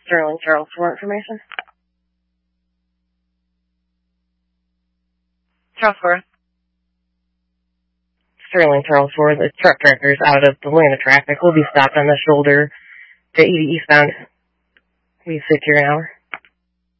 Sterling Charles for information. Charles 4. Sterling Charles 4, the truck driver is out of the lane of traffic. Will be stopped on the shoulder to 80 eastbound. We sit here an hour.